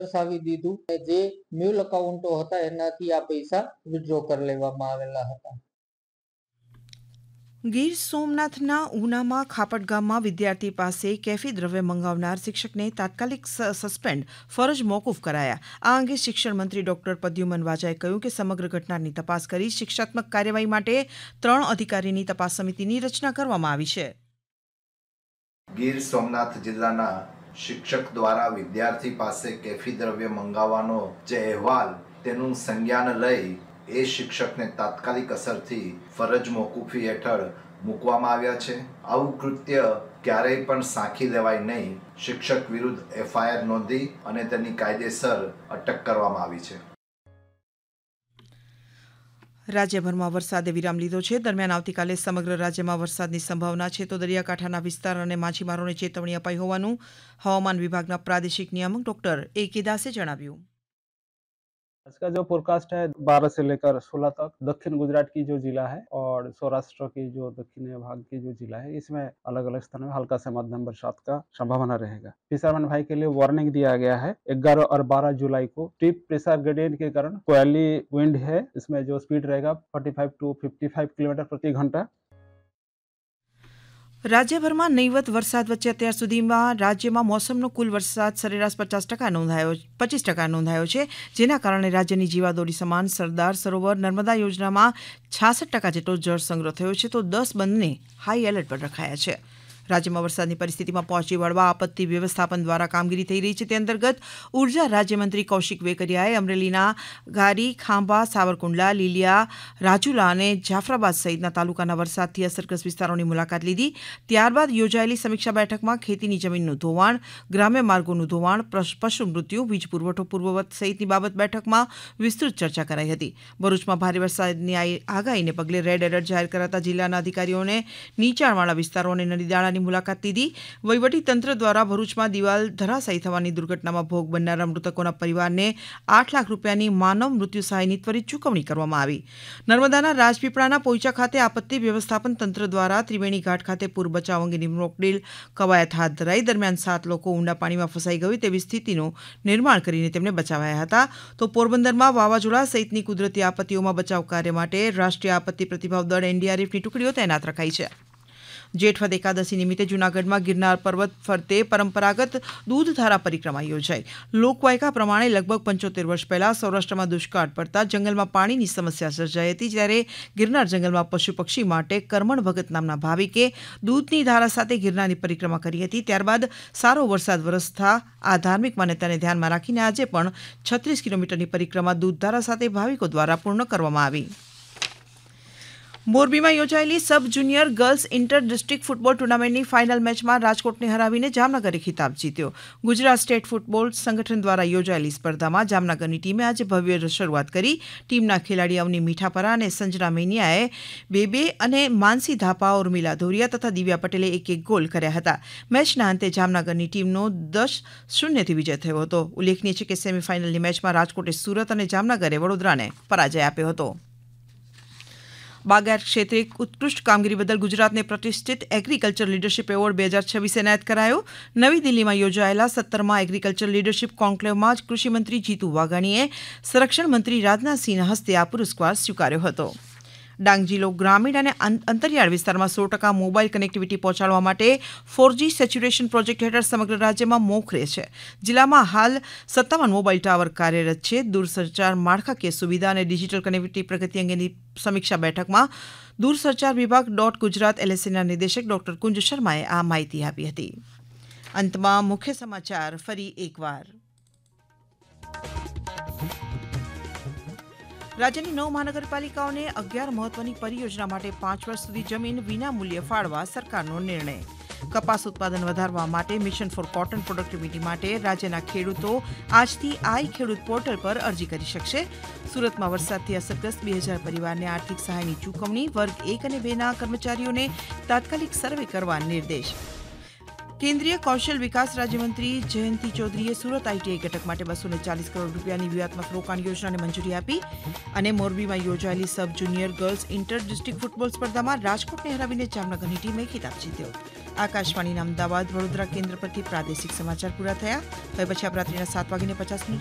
દર્શાવી દીધું કે જે મ્યુલ એકાઉન્ટો હતા એનાથી આ પૈસા વિથડ્રો કરી લેવામાં આવેલા હતા। ગીર સોમનાથના ઉનામાં ખાપટ ગામમાં વિદ્યાર્થી પાસે કેફી દ્રવ્ય મંગાવનાર શિક્ષકને તાત્કાલિક સસ્પેન્ડ ફરજ મોકૂફ કરાયા। આ અંગે શિક્ષણ મંત્રી ડોક્ટર પ્રદ્યુમન વાજાએ કહ્યું કે સમગ્ર ઘટનાની તપાસ કરી શિક્ષાત્મક કાર્યવાહી માટે 3 અધિકારીની તપાસ સમિતિની રચના કરવામાં આવી છે। ગીર સોમનાથ જિલ્લાના શિક્ષક દ્વારા વિદ્યાર્થી પાસે કેફી દ્રવ્ય મંગાવવાનો જે અહેવાલ તેનું સંજ્ઞાન લઈ એ શિક્ષકને તાત્કાલિક અસરથી ફરજ મોકૂફી હેઠળ મૂકવામાં આવ્યા છે। આવું કૃત્ય ક્યારેય પણ સાંખી લેવાય નહીં। શિક્ષક વિરુદ્ધ એફઆઈઆર નોંધી અને તેની કાયદેસર અટક કરવામાં આવી છે। રાજ્યભરમાં વરસાદે વિરામ લીધો છે। દરમિયાન આવતીકાલે સમગ્ર રાજ્યમાં વરસાદની સંભાવના છે તો દરિયાકાંઠાના વિસ્તાર અને માછીમારોને ચેતવણી અપાઈ હોવાનું હવામાન વિભાગના પ્રાદેશિક નિયામક ડોક્ટર A.K. દાસે જણાવ્યું। इसका जो फोरकास्ट है 12 से लेकर 16 तक दक्षिण गुजरात की जो जिला है और सौराष्ट्र की जो दक्षिणी भाग की जो जिला है इसमें अलग अलग स्थानों में हल्का से मध्यम बरसात का संभावना रहेगा। फिशरमैन भाई के लिए वार्निंग दिया गया है। 11 और 12 जुलाई को डीप प्रेशर ग्रेडियंट के कारण कोयली विंड है, इसमें जो स्पीड रहेगा 45 टू 55 किलोमीटर प्रति घंटा। રાજ્યભરમાં નહીવત વરસાદ વચ્ચે અત્યાર સુધીમાં રાજ્યમાં મોસમનો કુલ વરસાદ સરેરાશ 50% નોંધાયો છે, જેના કારણે રાજ્યની જીવાદોરી સમાન સરદાર સરોવર નર્મદા યોજનામાં 66% જેટલો જળ સંગ્રહ થયો છે તો 10 બંધને હાઈ એલર્ટ પર રખાયા છે। રાજ્યમાં વરસાદની પરિસ્થિતિમાં પહોંચી વળવા આપત્તિ વ્યવસ્થાપન દ્વારા કામગીરી થઈ રહી છે। તે અંતર્ગત ઉર્જા રાજ્યમંત્રી કૌશિક વેકરિયાએ અમરેલીના ગારી, ખાંભા, સાવરકુંડલા, લીલિયા, રાજુલા અને જાફરાબાદ સહિતના તાલુકાના વરસાદથી અસરગ્રસ્ત વિસ્તારોની મુલાકાત લીધી। ત્યારબાદ યોજાયેલી સમીક્ષા બેઠકમાં ખેતીની જમીનનું ધોવાણ, ગ્રામ્ય માર્ગોનું ધોવાણ, પશુ મૃત્યુ, વીજ પુરવઠો પૂર્વવત સહિતની બાબત બેઠકમાં વિસ્તૃત ચર્ચા કરાઈ હતી। ભરૂચમાં ભારે વરસાદની આગાહીને પગલે રેડ એલર્ટ જાહેર કરાતા જિલ્લાના અધિકારીઓને નીચાણવાળા વિસ્તારો અને નદીદાળાની મુલાકાત લીધી। વહીવટી તંત્ર દ્વારા ભરૂચમાં દિવાલ ધરાશાયી થવાની દુર્ઘટનામાં ભોગ બનનારા મૃતકોના પરિવારને 8 લાખ રૂપિયાની માનવ મૃત્યુ સહાયની ત્વરિત ચૂકવણી કરવામાં આવી। નર્મદાના રાજપીપળાના પોઈચા ખાતે આપત્તિ વ્યવસ્થાપન તંત્ર દ્વારા ત્રિવેણી ઘાટ ખાતે પૂર બચાવ અંગેની મોકડ્રીલ કવાયત હાથ ધરાઈ। દરમિયાન 7 લોકો ઊંડા પાણીમાં ફસાઈ ગઈ તેવી સ્થિતિનું નિર્માણ કરીને તેમને બચાવાયા હતા તો પોરબંદરમાં વાવાઝોડા સહિતની કુદરતી આપત્તિઓમાં બચાવ કાર્ય માટે રાષ્ટ્રીય આપત્તિ પ્રતિભાવ દળ NDRFની ટુકડીઓ તૈનાત રખાઈ છે। જેઠવદ એકાદશી નિમિત્તે જૂનાગઢમાં ગિરનાર પર્વત ફરતે પરંપરાગત દૂધધારા પરિક્રમા યોજાઈ। લોકવાયકા પ્રમાણે લગભગ 75 વર્ષ પહેલા સૌરાષ્ટ્રમાં દુષ્કાળ પડતા જંગલમાં પાણીની સમસ્યા સર્જાઈ હતી, જ્યારે ગિરનાર જંગલમાં પશુ પક્ષી માટે કરમણ ભગત નામના ભાવિકે દૂધની ધારા સાથે ગિરનારની પરિક્રમા કરી હતી। ત્યારબાદ સારો વરસાદ વરસતા આ ધાર્મિક માન્યતાને ધ્યાનમાં રાખીને આજે પણ 36 કિલોમીટરની પરિક્રમા દૂધધારા સાથે ભાવિકો દ્વારા પૂર્ણ કરવામાં આવી। મોરબીમાં યોજાયેલી sub junior girls inter district football ટુર્નામેન્ટની final મેચમાં રાજકોટને હરાવીને જામનગરે ખિતાબ જીત્યો। ગુજરાત સ્ટેટ ફૂટબોલ સંગઠન દ્વારા યોજાયેલી સ્પર્ધામાં જામનગરની ટીમે આજે ભવ્ય શરૂઆત કરી। ટીમના ખેલાડી અવની મીઠાપરા અને સંजना મેનિયાએ 2-2 અને માનસી ધાપા, ઉર્મિલા ધોરિયા તથા દિવ્યા પટેલે 1-1 ગોલ કર્યા હતા। મેચના અંતે જામનગરની ટીમનો 10-0થી વિજય થયો હતો। ઉલ્લેખનીય છે કે સેમીફાઇનલની મેચમાં રાજકોટે સુરત અને જામનગરે વડોદરાને પરાજય આપ્યો હતો। બાગાયત ક્ષેત્રે ઉત્કૃષ્ટ કામગીરી બદલ ગુજરાતને પ્રતિષ્ઠિત એગ્રીકલ્ચર લીડરશીપ એવોર્ડ 2026 એનાયત કરાયો। નવી દિલ્હીમાં યોજાયેલા 17મા એગ્રીકલ્ચર લીડરશીપ કોન્ક્લેવમાં કૃષિમંત્રી જીતુ વાઘાણીએ સંરક્ષણ મંત્રી રાજનાથસિંહના હસ્તે આ પુરસ્કાર સ્વીકાર્યો હતો। ડાંગ જિલ્લો ગ્રામીણ અને અંતરિયાળ વિસ્તારમાં 100% મોબાઈલ કનેક્ટિવિટી પહોંચાડવા માટે 4G સેચ્યુરેશન પ્રોજેક્ટ હેઠળ સમગ્ર રાજ્યમાં મોખરે છે। જિલ્લામાં હાલ 57 મોબાઈલ ટાવર કાર્યરત છે। દૂરસંચાર માળખાકીય સુવિધા અને ડિજિટલ કનેક્ટિવિટી પ્રગતિ અંગેની સમીક્ષા બેઠકમાં દૂરસંચાર વિભાગ .ગુજરાત LSCના નિદેશક ડોક્ટર કુંજ શર્માએ આ માહિતી આપી હતી। અંતમાં મુખ્ય સમાચાર ફરી એકવાર। રાજ્યની 9 મહાનગરપાલિકાઓને 11 મહત્વની પરિયોજના માટે 5 વર્ષ સુધી જમીન વિનામૂલ્યે ફાળવા સરકારનો નિર્ણય। કપાસ ઉત્પાદન વધારવા માટે મિશન ફોર કોટન પ્રોડક્ટિવિટી માટે રાજ્યના ખેડૂતો આજથી આઈ ખેડૂત પોર્ટલ પર અરજી કરી શકશે। સુરતમાં વરસાદથી અસરગ્રસ્ત 2000 પરિવારને આર્થિક સહાયની ચૂકવણી। વર્ગ 1 અને 2ના કર્મચારીઓને તાત્કાલિક સર્વે કરવા નિર્દેશ। કેન્દ્રીય કૌશલ વિકાસ રાજ્યમંત્રી જયંતિ ચૌધરીએ સુરત ITI ઘટક માટે 240 કરોડ રૂપિયાની વ્યૂહાત્મક રોકાણ યોજનાને મંજૂરી આપી। અને મોરબીમાં યોજાયેલી sub junior girls inter district football સ્પર્ધામાં રાજકોટને હરાવીને જામનગરની ટીમે ખિતાબ જીત્યો। આકાશવાણીના અમદાવાદ વડોદરા કેન્દ્ર પરથી પ્રાદેશિક સમાચાર પૂરા થયા. હવે પછી રાત્રિના 7:50